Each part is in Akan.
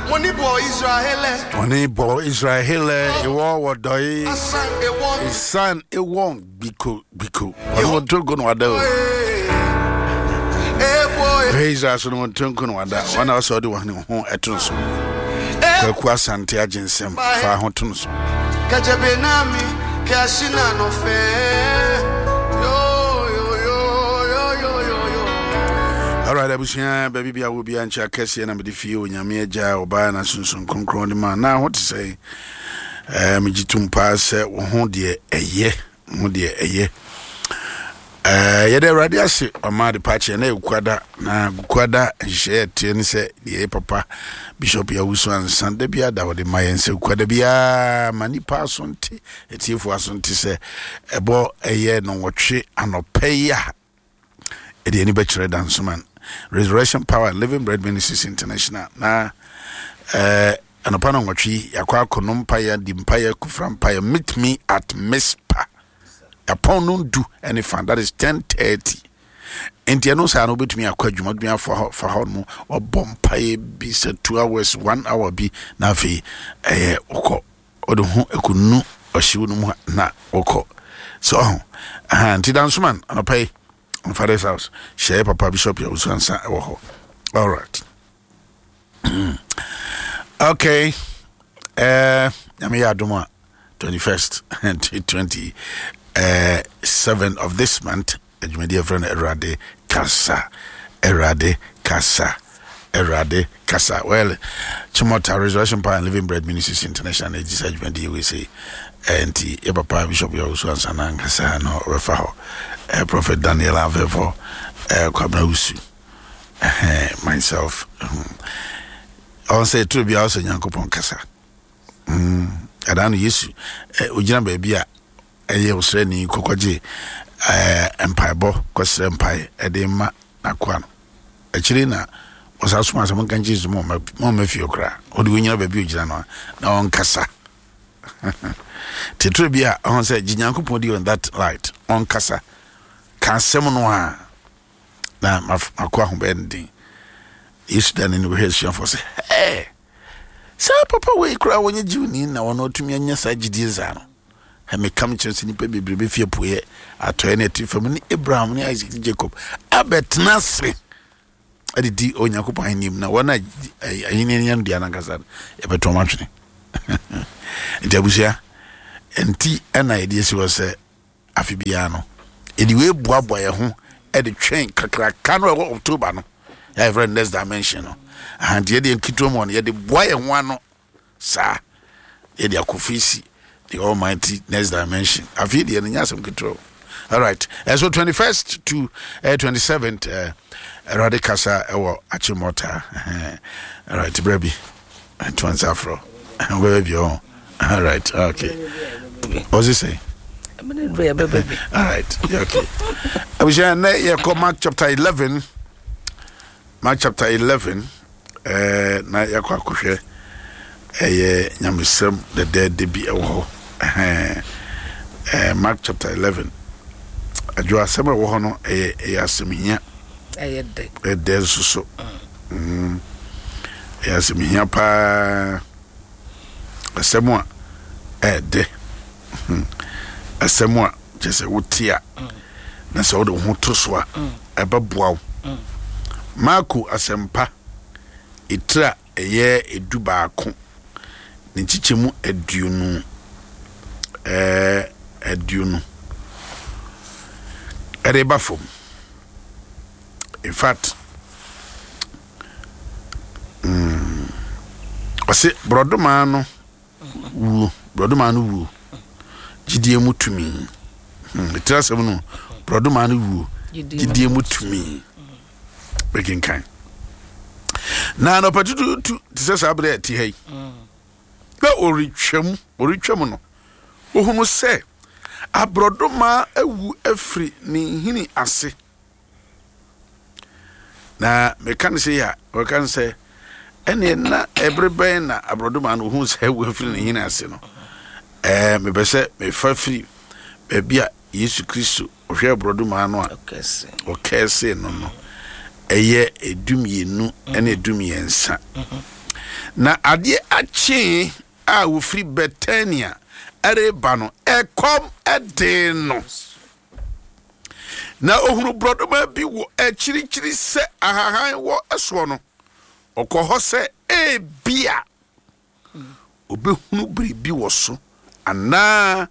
Oni bo Israel ewo wodoi his son it won't biku ono tonko no wada Israel so no tonko no wada wana also de wane ho etonso kwaku asante agensem fa ho tonso kajabe nami kashina no fe all right, abusia baby bia wo bia ncha kase na mede fie onyame agya oba na sunsun konkron de ma na what to say me gitumpa se wo ho de eye yede radio ase oma de pache na ekwada nhye tie ne se de papa bishop ya wusu ansan de bia da wo de mayense ekwada bia mani pa sonti etiefo asonti se ebo eye no wotwe anopeya e de ni be kire dansoman Resurrection Power Living Bread Ministries International na anopano ngotwi yakwa konompa ya dimpaya kuframpa ya meet me at Mispa upon ndu any fan that is 10:30 enti no sa no betumi akwa adwuma fa ho no obompa bi se 2 hours 1 hour bi na afi okọ odo hu ekunu ohyiwo no mu na okọ so anti dansuman anopai on Father's house share papa bishop ya usansa ewo. All right. Okay. Yami aduma 21st and 27 of this month ejmedia friend Erade Kasa well Chimota Resurrection Power and Living Bread Ministries International ejmedia we say enti e papa bishop ya usansa na nkasa no refa ho Prophet Daniel Avevo Kwabna Usu myself I say to be also Yankopon Kasa Adanu Yesu ujina baby a eye usreni kokoje empire bo kwasre empire edema nakwa no akiri na osasuma so monkan Jesus mo mafio kra odi unyina baby ujina no na on kasa Tetrubia on say Yankopon di on that light on kasa Kansem no a na makwa ho bending is done in rehearsal for say hey sa papa we kra wonye jiwni na wono otumi anya sa gidie za no ha me kam chance ni pe bebrebe fie poye atoye na tifam ni Abraham ni Isaac Jacob abetna sre adidi onyakopo anim na wona ayini nyan dia na kasa e beto matwene ndiabusia enti ana idea si wose afibia no Anyway, boy, who at the train, Kakran October, no. I have read next dimension, and yet the Kitum one, yet the boy and one, sir, yet the Akufisi, the Almighty next dimension. I feel the Yasam control. All right, as well 21st to 27th, Radicasa or Achimota. All right, baby, and Twins Afro, wherever you are. All right, okay. What's he say? All right, okay. I was here now. Mark chapter 11. Mark chapter 11. Na yakwa kuhwe. Nyamisem the dead de be ewo. Mark chapter 11. Adwa sema wo no asemhia. Ayede. Ede suso. Asemhia pa. Asemwa ede. Asemwa jese wotia na se wodo ho tosoa ebaboa Marko asempa itra eye eduba ako ne chichemu aduonu ereba fom. In fact wase brodoma no wu Jidie mutumi itrasem no brodoma no wu jidie mutumi breaking kind na no patutu tu tse sabre ti hei na oritwam no ohunu se abrodoma awu afri ni hini ase na mekan se ya wakan se ene na ebreben na abrodoma no ohunu se awu afri ni hini ase no me bese me fafri bia Yesu Kristo ohwe brodoma no a okese no eye edumienu ene edumiensa na ade ache a wo free Betania ereba no ekom eden no na ohunu brodoma bi wo achirichiri se ahahan wo eso no okoho se ebia obehunu bribi wo so ana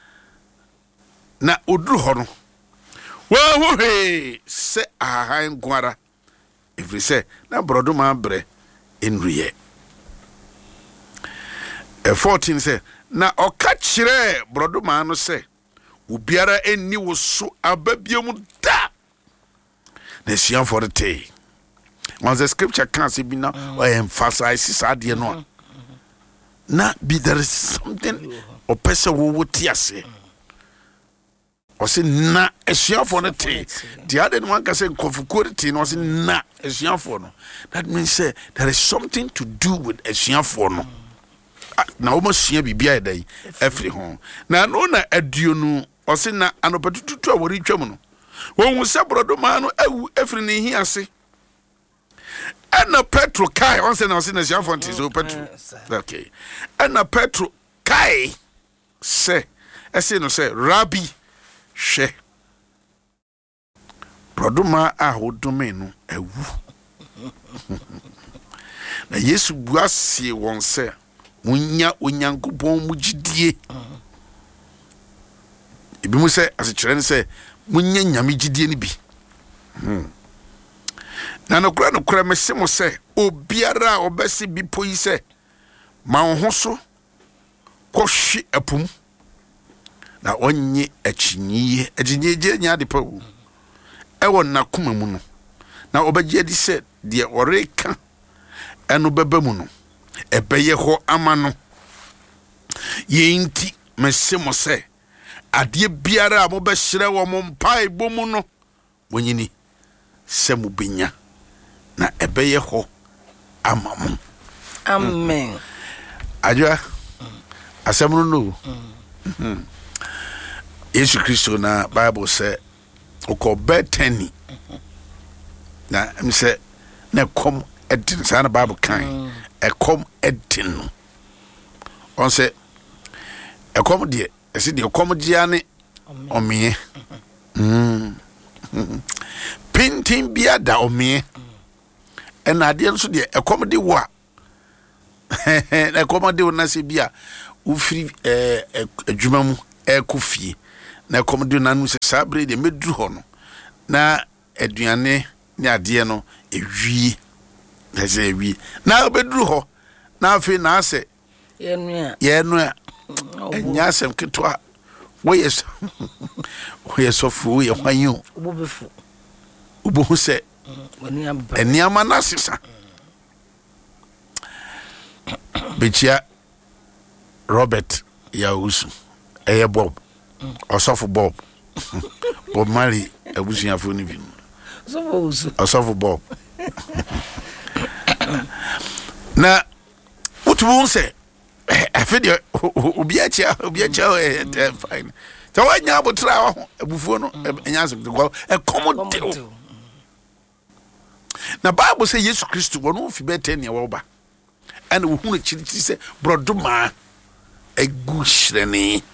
na oduru ho no wo he se ahahan gwara every say na brodoma bre enruye 14 say na oka kire brodoma no say ubiara enni wo so ababiom da na sian for the day once the scripture can say be now I emphasize ade no na be there is something or person wo tiase o say na sian for the day the other one can say conflicurity no say na sian for no that means say there is something to do with sian for no na almost sian bibia dai every home na no na aduonu o say na anopetutu a wori twam no won se brodoma no awu efri ne hi ase ana Petro kai on say na sian for nti so Petro okay ana Petro kai se ese no say Rabbi hwe brodoma a hodome no awu na Yesu buasie won se munya onyankopon mugidie ebi mu se asechire ne se munya nyame gidie ne bi na no kura mese mo se obiara obese bi poyi se ma ho so kohwe apum na onye achinyiye ajinyeje nya de pa wu ewo na kuma mu no na obagye di se de oreka eno beba mu no ebeye ho amano yenti mese mo se ade biara mo be hire wo mo mpai bomu no wonyini se mu benya na ebeye ho amamu amen ajwa asemunu no Yesu Kristo na Bible say uko Betani na mse na kom edin sana Bible kan ekom edin no on say ekom de esi de ekom dia ne omie pintin bia da omie ena de nso de ekom de wa ekom de na se bia ufiri adwuma mu ekofie na ekom de nanu se sabre de medru ho no na aduane ni ade no ewie ese ewie na obedru ho na afi na ase yenu enya asem ketwa wo yeso fu ye hwanyo obobefu ubu se eniama na sisa bichia Robert Yausu eye Bob osofu Bob Bob Marley abusuafo ni bi osofu Bob na utubu se afede obiacha fine so wanya abotra ho abufuo no enyanse go common na Bible say Yesu Kristo wono fi Betania wo ba ana wo hunu chirichiri se brodoma agushirene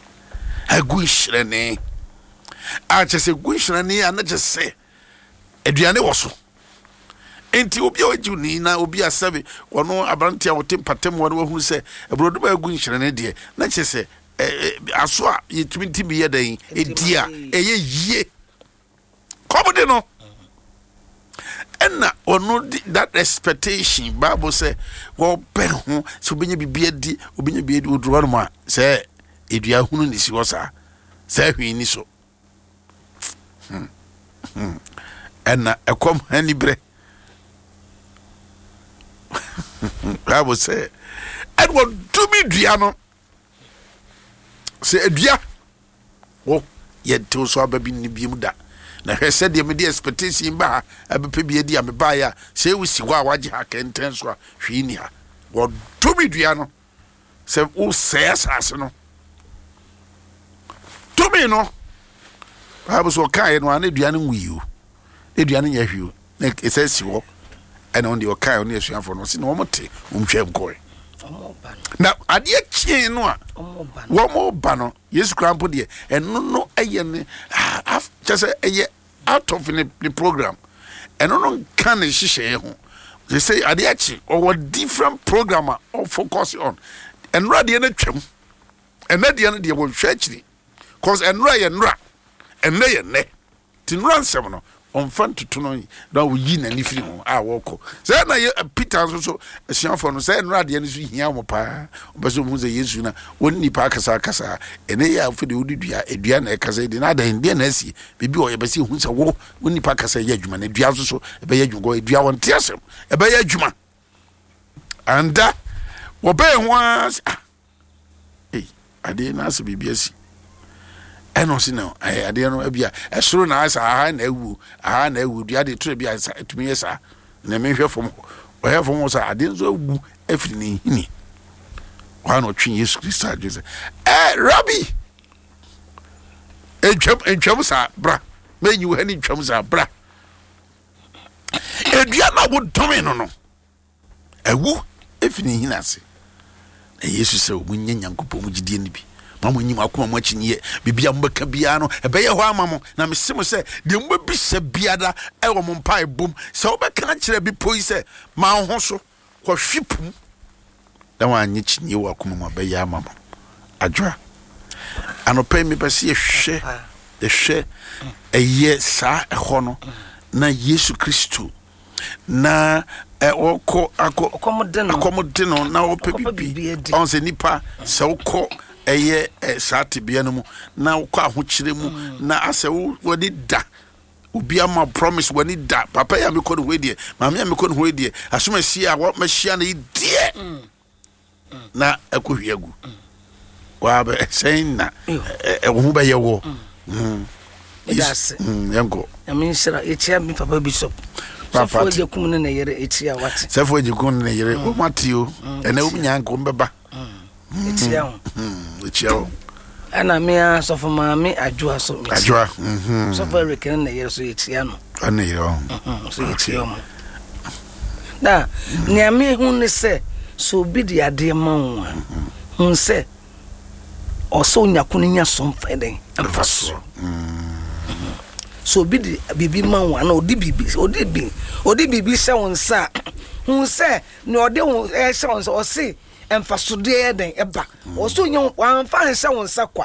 achese gushirene anachese aduane wo so enti obi oju ni na obi asabe wono abrantia wote patem wo hunu se brodoma agushirene de na chese aso a yetumi bi yedan edia eye komode no ena ono that expectation Bible say wo pe ho so benya bibia di obenya bia di oduro no a say edua hunu ni si wo sa say hwi ni so ena ekom hani bre Bible say Edward do me dua no say edua wo ye to so ababi ni biem da na hwese de me de expectation ba abepe bi edi ameba ya se wusi ho a waje ha kenten so a hwi ni ha wo do me dua no se wo se asase no to me no Bible so kai no an dua no wiu e dua no nya hwiu na esasi ho and on the kind on the for no sin womote umhwe na ade akien no a wo mo ba no Yesu krampo de eno no eye ne just eye out of the program eno no kan hihye ho they say ade achi or different program or focus on and rade na twam and na de na de wo hwe akiri cause enra ye nra enne ye ne tinra nsem no on fan to no da wo yi na ni firi ho woko say na Peter so asiafo no say enra de ne so hia mo pa obeso mu ze Yesu na woni pa kasa ene ya afode odidua edua na ekasa de na da inde na asi bibi o ye besi hu se wo woni pa kasa ye adwuma na dua so ebe ye adwugo edua won te asem ebe ye adwuma anda wo be ho ade na ase bibi asi eno si no ade no bia esoro na asa aha na ewu dua de tire bia etumi yesa na menhwe fom o he fom so ade nso ewu afiri ni hini wa no twi Yesu Kristo adwese rabbi entwam sa bra menyi wo hani ntwam sa bra edua na wo domi no ewu afiri ni hini ase na Yesu se o munye nyankopɔ mu gidie ni bi mamu nyim akoma mu achinye bibia mbaka bia no ebeye ho amamo na mesemo se de mbabi se biada e wo mpa ebom se obeka kire bi poi se ma ho so ko hwipum da wanyi chinye wo akoma mu abeye amamo adwa anopa mi pese ehwe eye sa eho no na Yesu Kristo na oko akomoden no na opebibi on se nipa se oko eye saati bia no mu na kwa ahokyere mu na ase wodi da obi ama promise wani da papa ya me ko no wedie mama ya me ko no wedie asoma sia wa mahia na idie na akohwiagu wa be sen na wo be ye wo yes yango aminsira etia mi papa bishop sefo je kum ne yere etia wate sefo je kum ne yere o matio ene o nyanko mbeba etia ana me asofo maame adwoa so adwoa sofo reken na yere so etia no ana yere so etia mo da ni ame hu ne se so bi de ade ma wo hu se o so nyakunu nya so mfeden amfaso so bi de bibi ma wo na odi bibi se won sa hu se ni ode wo se won sa o se emfasode den eba o so nya wan fa nsa won sa kwa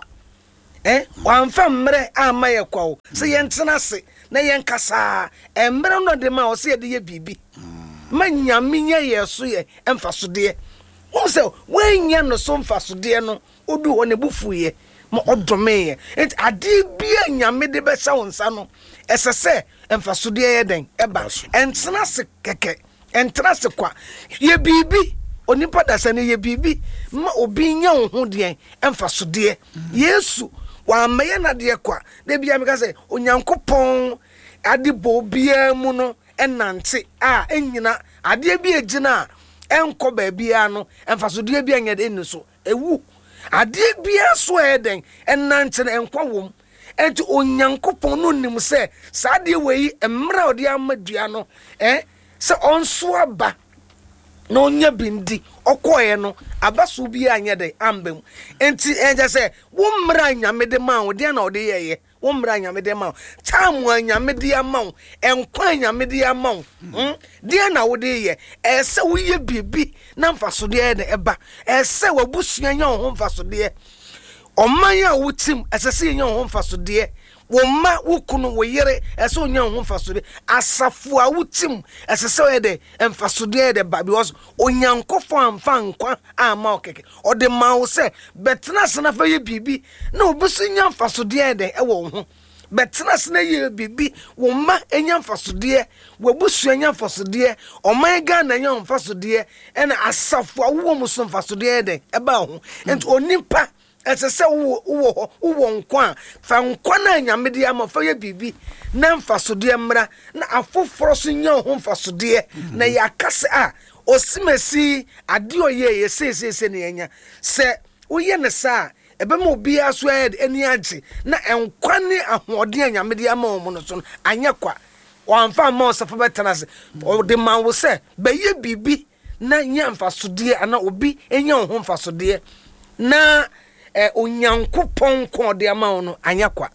wan fa mre ama ye kwa o se ye ntena se na ye nkasa emre no de ma o se de ye bibi manya minya ye so ye emfasode o se wanya no so mfasode no odu ho ne bufu ye mo odome ye ade bia nyame de be sa won sa no esese emfasode ye den eba entena se keke entena se kwa ye bibi onipa da sane ye bibi ma obi nya ho de emfasode Yesu wa meye na de kwa de bia me ka se onyankopon ade bo bia mu no enante enyina ade bia gina enko ba bia no emfasode bia nya de nso ewu ade bia so eden enante na enko wom enti onyankopon no nim se sa de weyi emra ode amadua no se onso aba no nya bindi okoye no abaso bi anya de ambem enti enje se wo mra nyame de ma wo de na ode yeye wo mra nyame de ma tamu nyame de ama enkwa nyame de ama de na wo de ye ese wo ye bibi na mfaso de na eba ese wabusua nya ho mfaso de oman ya wutim esese nya ho mfaso de wo ma wukunu wo yere ese onya ho mfasode asafo a wutim esese o de mfasode de ba because onyankofo amfa nkwa ama okeke o de ma wo se betena se na fa ye bibi na obusu nya mfasode de wo ho betena se na ye bibi wo ma enya mfasode wo busu enya mfasode o man ga na nya mfasode na asafo a wo mu so mfasode de ba ho ent onipa esese wo nkwa fa nkwa na nyamede ama fa ye bibi na mfasode mra na afoforo so nya ho mfasode na yakase osimesi ade oye ye sesese ne nya se oye ne sa ebe mo bia so eni age na enkwa ne ahode nyamede ama mo no so anya kwa wan fa ma osafo betanase o de man wo se be ye bibi na nya mfasode ana obi enya ho mfasode na onyankopon ko de ama wo no anya kwa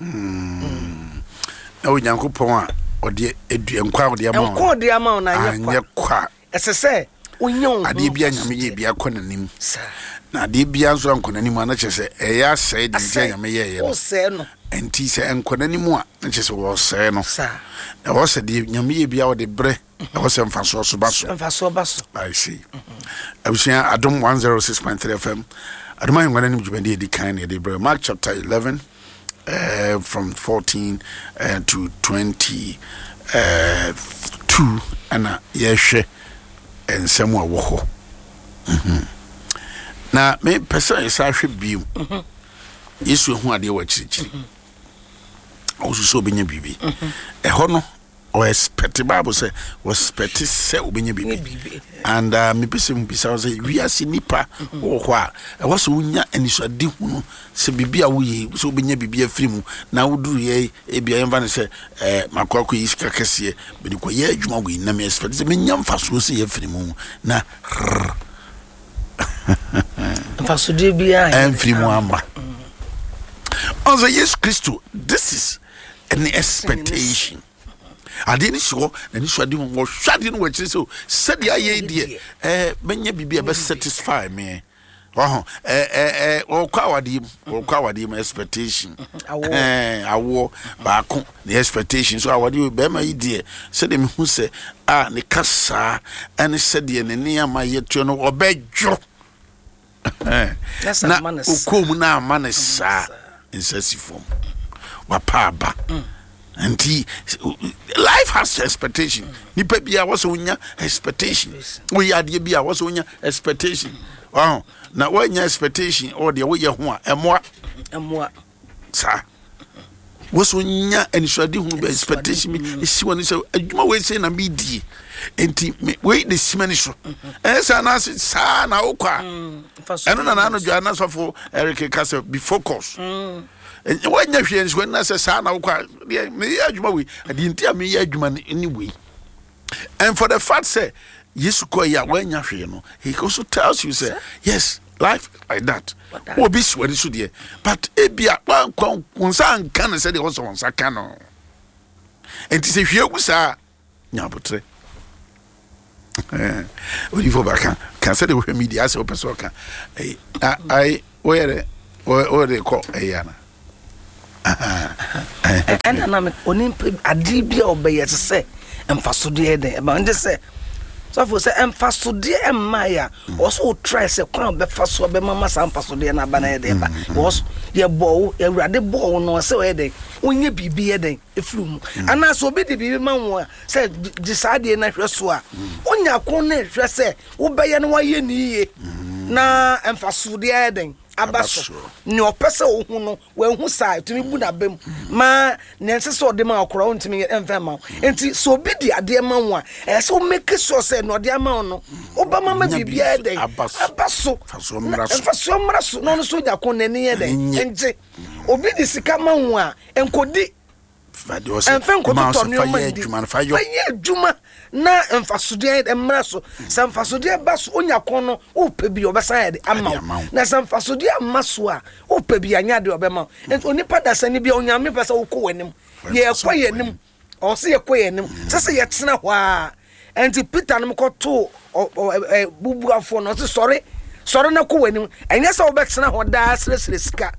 onyankopon a ode edu enkwa ode ama wo enko de ama wo na anya kwa esese onyon ade bia nyame ye bia konanim na ade bia nso ankonanim ana chese eya sai de bia nyame ye o se no enti se ankonanim a na chese wo sai no e wo se de nyame ye bia wo de bre e wo se mfaso so baso I see abusia adom 106.3 FM adoma ngwana jubende di kan de bre Mark chapter 11 from 14 to 22 ana yehwe ensemu awo ho na me person isa hwe biu yesu hu ade wa chirichiri osuso obenya bibi ho no o expect Bible say was expect say obenya bibi and me person bisa say we are sinipa o ho a was unya anisade hu no se bibi a wo ye so obenya bibi afiri mu na woduru ye e bia yemfa ne se makwakwa yiska kese be ko ye adwuma wo na me expect say me nyamfa so se ye afiri mu na mfasode bia afiri mu amba also yes Christo this is an expectation adini sho na ni so adi wo hwade no wachire so said ya ye die menya bibia be satisfy me o kwa wadi my expectation awo ba ko the expectation so awadi be ma idie said me hu se ne kasa and said ye ne ama yetu no obedwo na ukomu na amane sa insesi form wapaba and life has expectation nipa bia was onya expectation we ade bia was onya expectation na wanya expectation or de we ye ho a emoa sa was onya ensuade hu be expectation me si woni se adwuma we say na me die enti we the simani so esa na sa na okwa eno na no dwa na sofo Eric Kase be focus when you hear when I say sana me adwuma we adi ntia me adwuma anyway and for the fact say yesu koya when you hear no he also tells you say yes life like that obi swadi so de but ebia kwansa kan say de also wonsa kan no enti se hwie gusa nyabotre odi for baka kan say de media say person kan I where they call ayana and I'm only adibia obey to say emfasode den ba nje say so for say emfasode emaya also try say kwan be faso be mama sa emfasode na ba na den ba was ye bow ye rade bow no say we den onye bibi ye den efrum ana so be de bibi manwo say decide na hweso a onya kon na hwe say wo be ye no wa ye ni ye na emfasode den abaso ni opese ohu no we hu sai tumi bu na bem ma nense so de ma okoro ntumi emfa ma enti so bi di ade ma wo a so make sure say no de ma no obama ma bibia den abaso faso mraso no so nya kon nani ye den enti obi di sika ma wo a enkodi enfen ko to ni o ma di fa ye djuma na emfasode emraso samfasode baso onya kon no o pebi obesa ye de ama na samfasode amaso a o pebi anya de obema enti onipa da sani bia onya me pesa wo ko wanim ye kwa yanim o se ye kwa yanim sese ye tena ho a enti Peter no ko to bubuafo no se sorry na ko wanim enya se wo be tena ho da sere sika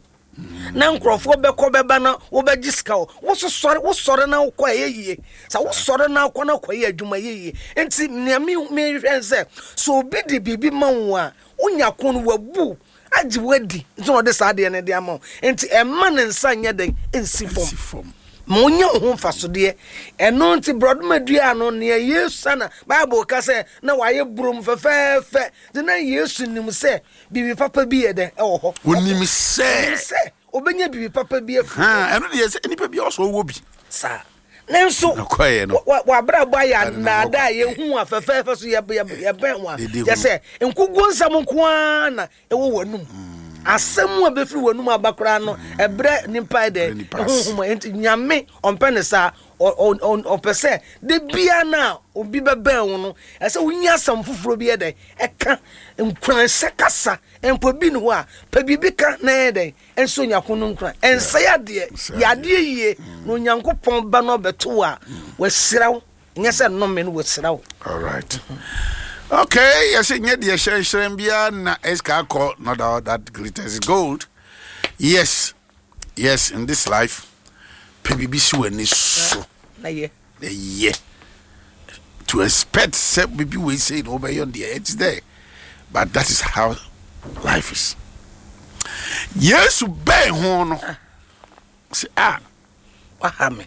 na nkrofo beko beba na wo beji sika wo sore na wo yeye sa wo sore na wo na kwa ye adwuma yeye enti me hwense so obi di bibi manwo a onya kon wabu agi wadi so de sa de ne de ama enti emma ne nsa nya den ensifom monya ho mfasode eno nti brodmadua no ne Yesu na Bible ka se na waye brom fefefe de na Yesu nim se bibi papa bi ye den ho onim se obenya bibi papa bi afu eno de se enipa bi oso wo bi sa nenso wa brabo ya na da ye hu afefefe so ye ben wa ye se nkugu nsam nko na ewo wanum asemu abefiri wanum abakora no ebre nimpa de honhom enti nyame ompene sa o pese de bia na obi bebe wo no ese wonya asam foforo bi ede eka nkran sekasa empo bi no a pa bibi ka na ede enso nyako no nkran ensa yade yade yie no nyankopon ba no beto a wasiraw nyese no me no wasiraw. All right. Okay, yes, nye de shen bia na eska call not all that glitters gold. Yes, in this life, PBB when so. Yeah. To expect some people will say it over on the edge there, but that is how life is. Yes, obey hono. Say Wahame.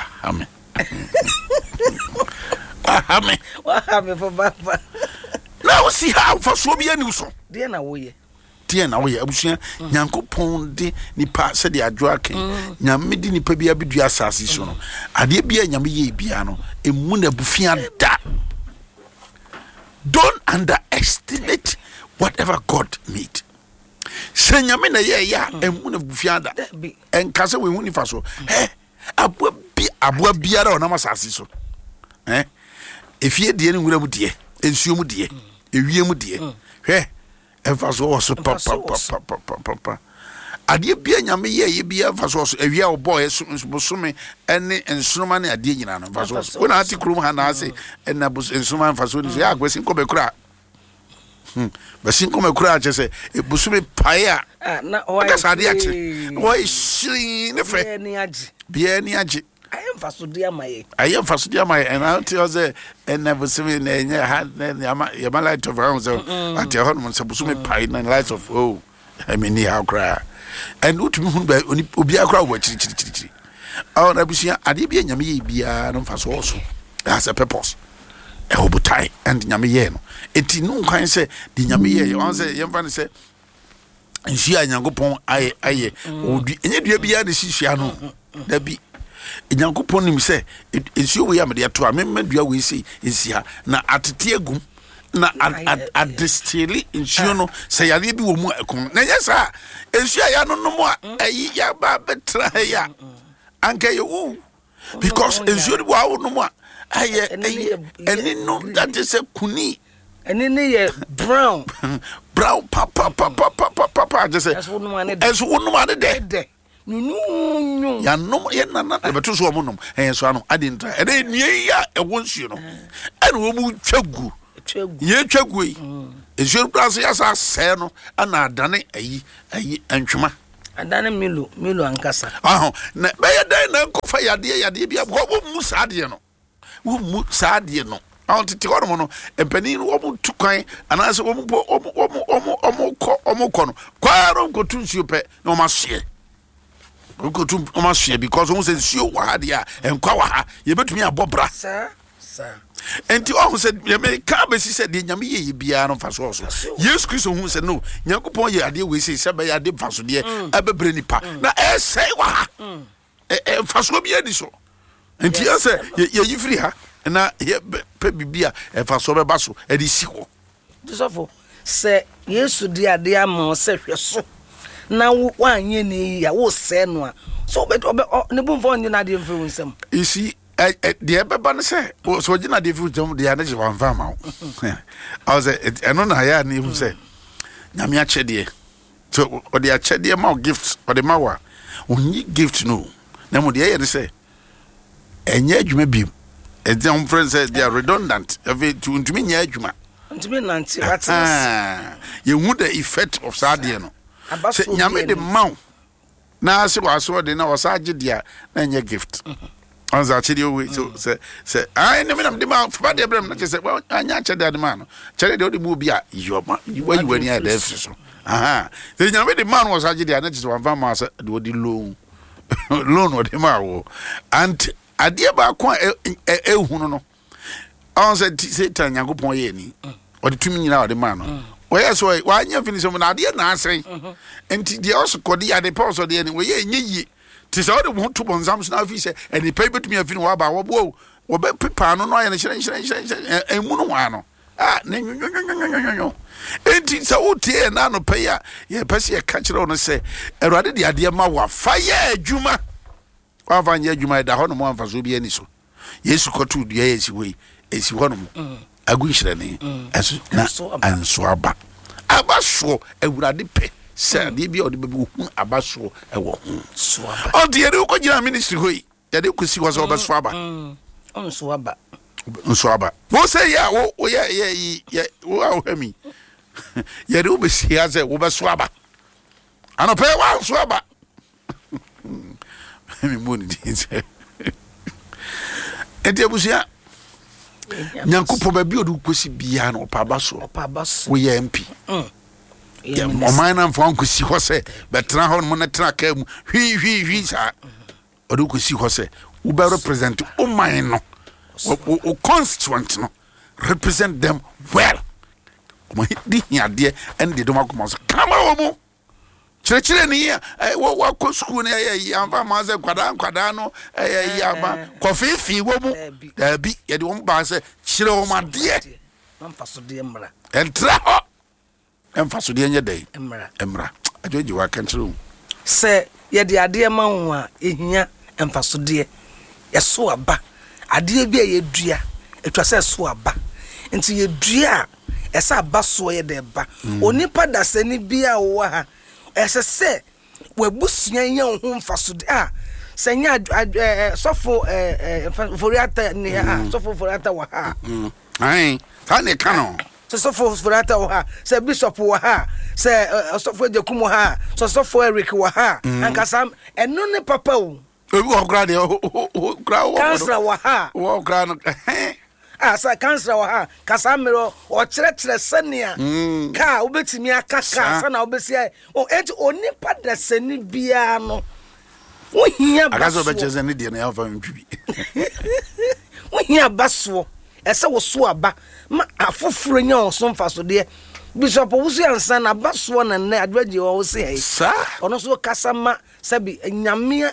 Wahame for Baba. Now see how for so be any so. Dear na wo ye. Dear na wo ye abusua Nyankopon de nipa se de adwoa kan. Nyame de nipa bia bedua asase so no. Ade bia nyame ye bia no emu na bufia da. Don't underestimate whatever God made. Se nyame na ye ya emu na bufia da. Enka se we hu nifa so. Abua biara o na masase so. Efie de ne nwura mu de. Ensuo mu de. Ewie mu de. Hwe emfaso wo so papa ade bia nyame ye bia emfaso so ewie wo boy bosome ene ensunoma ne ade nyina no emfaso so wona ati krum ha na ase ena ensunoma emfaso ni ya agwesi nko bekura basin ko mekura chese bosome pae na o ya sade ache wo shiri ne fe bia ni age I am Fasudia May. And I'll tell you, and never see me in your hand, your light of house at your home, Sabusumi pine and lights of I mean, how cry. And what be a crowd watching. Oh, Nabusia, Adibia Yami, Bia, and Fas also as a purpose. A hobotai and Yamiano. It no kind say, the Yami, you answer, young fan said, and she and Yangopon, I, would be any dear the Siciano. There be. Nyankopon nim se ensuo we am de to amemmadua we say ensia na atete agum na adistili ensuo no se yare bi wo mu ekon na nyesa ensuo ya no no a ayi ya ba betra ya anka ye wo because ensuo wa wo no a aye eni no that is a kuni eni ne ye brown papa just say eso no ma de no ya no ye nana e beto so omonum so ano adintra e dey nie ya e wonsuo no ene wo mu twagu ye twagu yi ensuo place ya sa se no ana adane ayi antwuma adane milo ankasa na be ye dan na kofa yade bia wo mu saade no wo mu saade no antiti hono no empani wo mu tukwan anase wo mu ko no kwaro ko tunsuo pe na o ma hye Ukotum omasue because won say suo wa dia enkwa wa ha ye betumi abobra sir enti o say ye me ka be si say de nyame ye bia no faso so yes Christ hu say no Nyankopon ye ade we say be ya de faso de abebre nipa na e say wa ha faso bia di so enti ye say ye yifri ha na ye pe bibia faso be baso e di si ho disofo say Yesu di ade ama se hwe so na wanye ni ya wo se no so be ne bu fo ni na de mfe nsem you see the beba no say so gina de fu jom de anaje wan fa ma I was eno na ya ni fu say nyame a chede so o de a chede ma gift o de ma wa onyi gift no na mo de ye de say enye adwuma bi e de on friend say they are redundant every to ntumi nya adwuma ntumi nanti what's you hu the effect of sadie no se nyame de maw na se waso de na wasaje dia na nye gift onza chidi we so se ai ne menam de ma fa de brem na se anya chede de ma no chede de mu bi a yoma you wani a de so se nyame de man wasaje dia na se wanfa ma se de odi loan o de ma wo and ade ba ko ehunu no onza se Nyankopon ye ni o de tumi nyina o de ma no Where so why you finish some idea na say and the also kodi ade pause de ni we ye tis all the want to bonzams na fi say and the paper to me afin wa ba wo be paper no ya na hire emu no wa no na nyo enti sa utie na no pay ya pese ya ka kire no say erade de ade ma wa fa ya adwuma Wa fa nya adwuma da ho no mo amfa so bi ani so Yesu kotu dua esi we esi ho no agu nhirene aso na anso aba so awurade pe se de bi ode be hu aba so ewo so aba o de yere ko gina ministry hoi ya de kusi ko so obeso aba on so aba wo say ya wo ya wo ahwami ya de obesi ya se wo beso aba anope wa so aba mi moni dinse enti abusia Nyankopɔ ba bi odu kosi bia na opa baso wo ye MP ya oman na mfa nkosi ho se betra ho mo na tra ka mu hwi sa odu kosi ho se wo be represent oman no o constituent no represent them well mo di hiade and de doma ko so kama wo mu chire ni wo ko school na ya amfa ma se kwada no ya ma kofifi wo mu da bi ye de wo ba se chire wo ma de amfa so de mra entra ho amfa so de nya dai emra ajoji wa kan chire se ye de ade ma wo a ehia amfa so de ye so aba ade bi ye dua etwa se so aba nti ye dua esa aba so ye de ba onipa da se ni bia wo ha ese webusua nya ho mfaso a senya sofo foriata ni ha sofo foriata wa ha ai ka ne kano sofo foriata wa ha se bishop wa ha se sofo Jekum wa ha sofo Eric wa ha ankasa eno ne papa o obi wo kra de kra wo kansra wa ha wo kra no sa kansra wa ha kasa mero o kire senia ka obetimi akaka sa na obesi o enti onipa da seni bia no wo hia baso akazo becheze ne de na ya fa mpibi wo hia baso ese wo so aba ma afoforo nya o so mfa so de bishop wusu ansa na baso na na adwaji wo se sa ono so kasa ma sabi nyame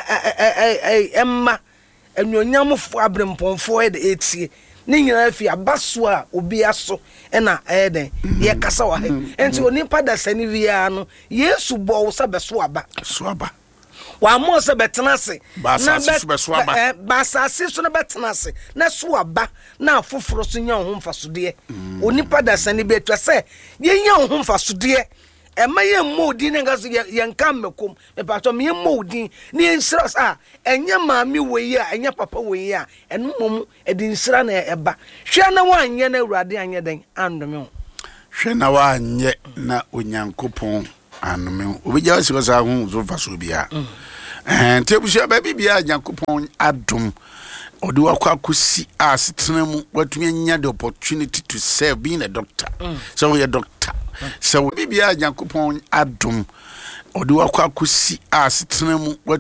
emma enyonyamfo abrempomfo de etie ni nyina fi abaso a obi aso na den ye kasa wa he enti onipa da sani via no Yesu bo wo sabeso aba so aba wa mo se betena se na beso aba basase so na betena se na so aba na afoforo so nya ho mfasode onipa da sani be twa se ye nya ho mfasode ema ye modi ne ngaso ye nka mekom me pato me modi ne nsira sa enya maami weyi a enya papa weyi a eno mom edi nsira na eba hwe na wanye na awurade anye den andome ho hwe na wanye na onyankopon anome obija wasi sa hu zo faso bia tebusia ba bibia nyankopon adom odi wakwa kusi asetena mu watumi nya the opportunity to serve being a doctor so we a doctor so bibia nyankopon adom odi wakwa kusi asetena mu